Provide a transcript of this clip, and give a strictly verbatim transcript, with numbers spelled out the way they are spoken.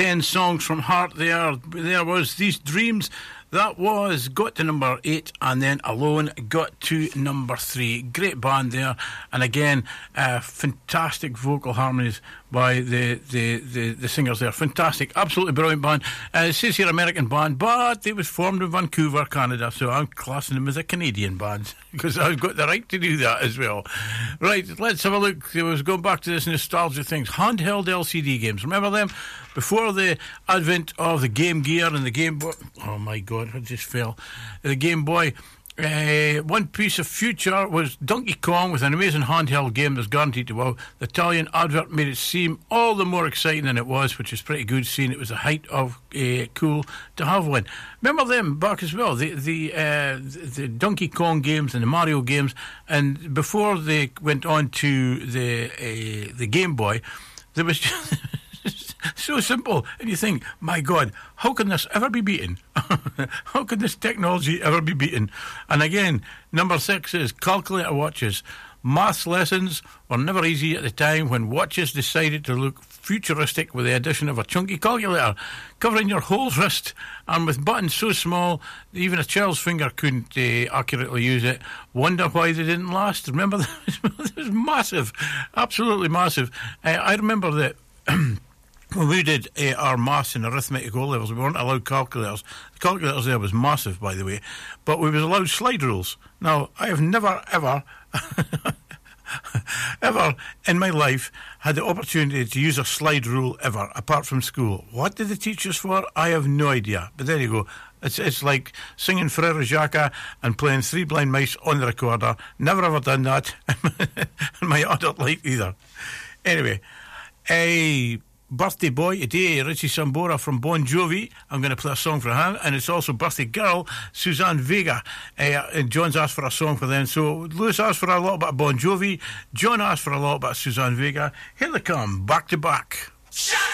ten songs from Heart there. There was These Dreams. That was got to number eight, and then Alone got to number three. Great band there, and again, uh, fantastic vocal harmonies by the, the, the, the singers there. Fantastic, absolutely brilliant band. Uh, it says here American band, but it was formed in Vancouver, Canada, so I'm classing them as a Canadian band because I've got the right to do that as well. Right, let's have a look. I was going back to this nostalgia things. Handheld L C D games. Remember them? Before the advent of the Game Gear and the Game Boy. Oh my God, I just fell. The Game Boy. Uh, one piece of future was Donkey Kong with an amazing handheld game that's guaranteed to wow. The Italian advert made it seem all the more exciting than it was, which is pretty good, seeing it was the height of uh, cool to have one. Remember them back as well, the the, uh, the Donkey Kong games and the Mario games, and before they went on to the uh, the Game Boy, there was just so simple, and you think, my God, how can this ever be beaten? How can this technology ever be beaten? And again, number six is calculator watches. Maths lessons were never easy at the time when watches decided to look futuristic with the addition of a chunky calculator covering your whole wrist, and with buttons so small even a child's finger couldn't uh, accurately use it. Wonder why they didn't last. Remember, that was massive, absolutely massive. Uh, I remember that when we did uh, our maths and arithmetic O levels, we weren't allowed calculators. The calculators there was massive, by the way, but we was allowed slide rules. Now, I have never, ever, ever in my life had the opportunity to use a slide rule ever, apart from school. What did they teach us for? I have no idea. But there you go. It's it's like singing Frere Jacques and playing Three Blind Mice on the recorder. Never ever done that in my adult life either. Anyway, a birthday boy today, Richie Sambora from Bon Jovi. I'm going to play a song for him, and it's also birthday girl Suzanne Vega. Uh, and John's asked for a song for them. So Lewis asked for a little bit of Bon Jovi. John asked for a little bit of Suzanne Vega. Here they come, back to back.